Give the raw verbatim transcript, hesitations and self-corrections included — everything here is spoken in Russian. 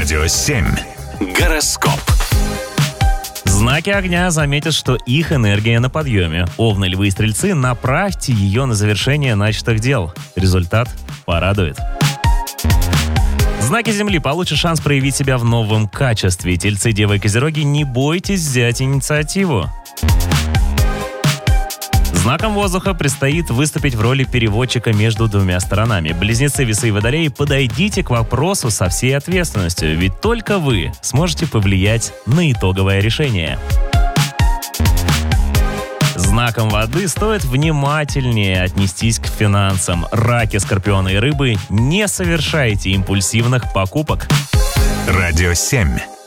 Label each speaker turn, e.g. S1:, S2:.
S1: Радио семь. Гороскоп.
S2: Знаки огня заметят, что их энергия на подъеме. Овны, львы и стрельцы, направьте ее на завершение начатых дел. Результат порадует. Знаки земли получат шанс проявить себя в новом качестве. Тельцы, девы и козероги, не бойтесь взять инициативу. Знаком воздуха предстоит выступить в роли переводчика между двумя сторонами. Близнецы, весы и водолеи, подойдите к вопросу со всей ответственностью, ведь только вы сможете повлиять на итоговое решение. Знаком воды стоит внимательнее отнестись к финансам. Раки, скорпионы и рыбы, не совершайте импульсивных покупок.
S1: Радио семь.